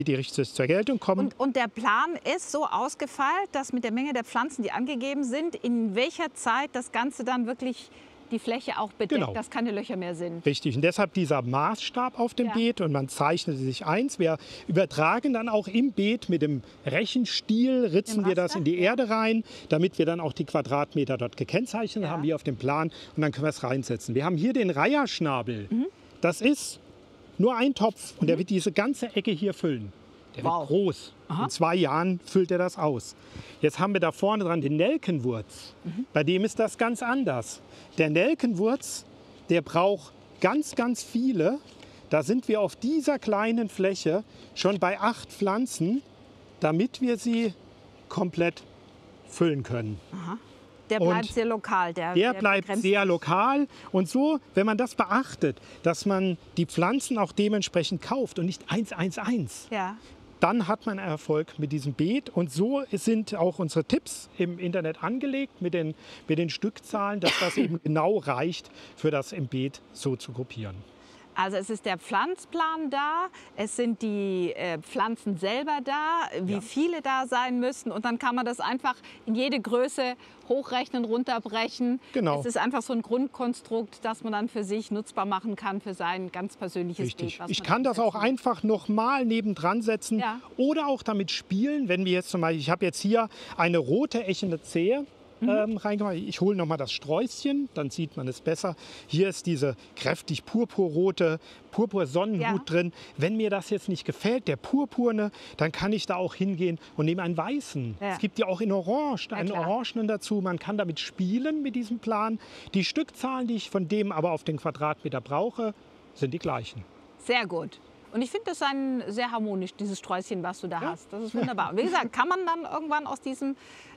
die richtig zur Geltung kommen. Und der Plan ist so ausgefeilt, dass mit der Menge der Pflanzen, die angegeben sind, in welcher Zeit das Ganze dann wirklich die Fläche auch bedeckt, Genau. dass keine Löcher mehr sind. Richtig, und deshalb dieser Maßstab auf dem Beet und man zeichnet sich eins. Wir übertragen dann auch im Beet mit dem Rechenstiel, ritzen wir das in die Erde rein, damit wir dann auch die Quadratmeter dort gekennzeichnet haben, wie auf dem Plan, und dann können wir es reinsetzen. Wir haben hier den Reiherschnabel. Das ist nur ein Topf und der wird diese ganze Ecke hier füllen. Der wird groß. In 2 Jahren füllt er das aus. Jetzt haben wir da vorne dran den Nelkenwurz. Bei dem ist das ganz anders. Der Nelkenwurz, der braucht ganz, ganz viele. Da sind wir auf dieser kleinen Fläche schon bei 8 Pflanzen, damit wir sie komplett füllen können. Der bleibt sehr lokal. Der bleibt sehr lokal. Und so, wenn man das beachtet, dass man die Pflanzen auch dementsprechend kauft und nicht 111, dann hat man Erfolg mit diesem Beet. Und so sind auch unsere Tipps im Internet angelegt mit den Stückzahlen, dass das eben genau reicht, für das im Beet so zu gruppieren. Also es ist der Pflanzplan da, es sind die Pflanzen selber da, wie viele da sein müssen, und dann kann man das einfach in jede Größe hochrechnen, runterbrechen. Genau. Es ist einfach so ein Grundkonstrukt, das man dann für sich nutzbar machen kann, für sein ganz persönliches Beet. Ich kann das auch einfach nochmal nebendran setzen oder auch damit spielen, wenn wir jetzt zum Beispiel, ich habe jetzt hier eine rote Echinacee reingemacht. Ich hole noch mal das Sträußchen, dann sieht man es besser. Hier ist diese kräftig purpurrote Purpursonnenhut drin. Wenn mir das jetzt nicht gefällt, der purpurne, dann kann ich da auch hingehen und nehme einen weißen. Es gibt ja auch in Orange, einen orangenen dazu. Man kann damit spielen mit diesem Plan. Die Stückzahlen, die ich von dem aber auf den Quadratmeter brauche, sind die gleichen. Sehr gut. Und ich finde das sehr harmonisch, dieses Sträußchen, was du da hast. Das ist wunderbar. Und wie gesagt, kann man dann irgendwann aus diesem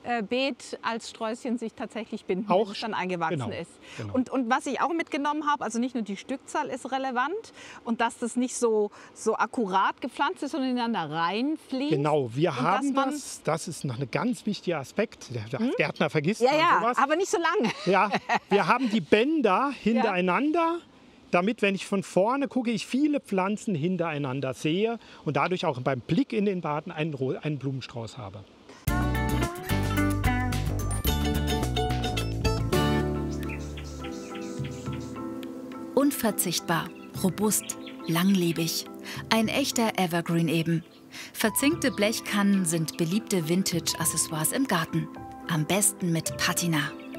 Beet als Sträußchen sich tatsächlich binden, wenn es dann eingewachsen ist. Genau. Und was ich auch mitgenommen habe, also nicht nur die Stückzahl ist relevant und dass das nicht so akkurat gepflanzt ist, sondern ineinander reinfließt. Genau, wir haben das ist noch ein ganz wichtiger Aspekt. Der Gärtner vergisst sowas. Aber nicht so lange. Ja, wir haben die Bänder hintereinander, damit, wenn ich von vorne gucke, ich viele Pflanzen hintereinander sehe und dadurch auch beim Blick in den Garten einen Blumenstrauß habe. Unverzichtbar, robust, langlebig. Ein echter Evergreen eben. Verzinkte Blechkannen sind beliebte Vintage-Accessoires im Garten. Am besten mit Patina.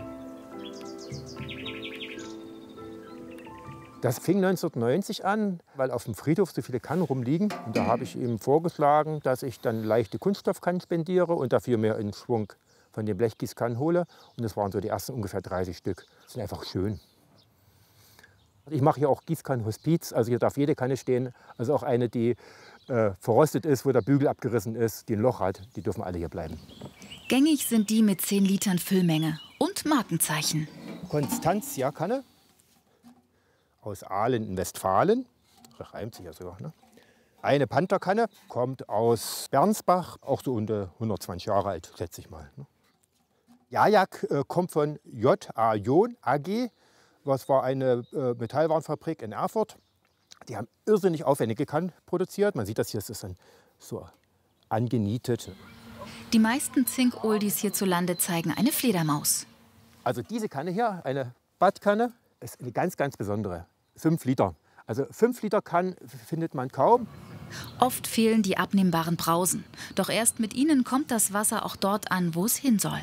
Das fing 1990 an, weil auf dem Friedhof so viele Kannen rumliegen. Und da habe ich ihm vorgeschlagen, dass ich dann leichte Kunststoffkannen spendiere und dafür mir einen Schwung von den Blechgießkannen hole. Und das waren so die ersten ungefähr 30 Stück. Das sind einfach schön. Ich mache hier auch Gießkannen-Hospiz, also hier darf jede Kanne stehen. Also auch eine, die verrostet ist, wo der Bügel abgerissen ist, die ein Loch hat, die dürfen alle hier bleiben. Gängig sind die mit 10 Litern Füllmenge und Markenzeichen. Constantia-Kanne aus Ahlen in Westfalen. Das reimt sich ja sogar. Ne? Eine Pantherkanne kommt aus Bernsbach, auch so unter 120 Jahre alt, schätze ich mal. Ne? Jajak kommt von J.A. John AG. Das war eine Metallwarenfabrik in Erfurt. Die haben irrsinnig aufwendige Kannen produziert. Man sieht das hier, es ist dann so angenietet. Die meisten Zink-Oldies hierzulande zeigen eine Fledermaus. Also diese Kanne hier, eine Badkanne, ist eine ganz, ganz besondere. 5 Liter. Also 5 Liter Kannen findet man kaum. Oft fehlen die abnehmbaren Brausen. Doch erst mit ihnen kommt das Wasser auch dort an, wo es hin soll.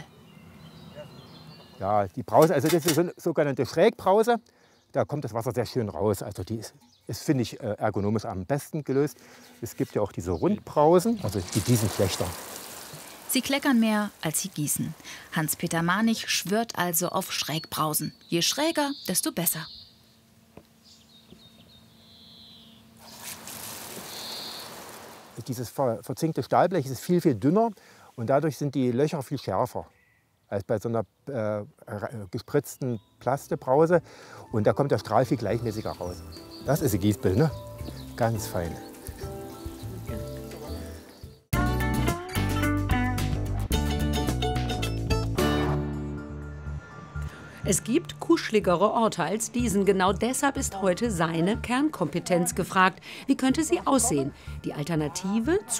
Ja, die Brause, also das ist eine sogenannte Schrägbrause. Da kommt das Wasser sehr schön raus. Also die ist finde ich, ergonomisch am besten gelöst. Es gibt ja auch diese Rundbrausen, also die gießen schlechter. Sie kleckern mehr, als sie gießen. Hans-Peter Manich schwört also auf Schrägbrausen. Je schräger, desto besser. Dieses verzinkte Stahlblech ist viel, viel dünner und dadurch sind die Löcher viel schärfer als bei so einer gespritzten Plastebrause. Und da kommt der Strahl viel gleichmäßiger raus. Das ist ein Gießbild, ne? Ganz fein. Es gibt kuscheligere Orte als diesen. Genau deshalb ist heute seine Kernkompetenz gefragt. Wie könnte sie aussehen? Die Alternative zu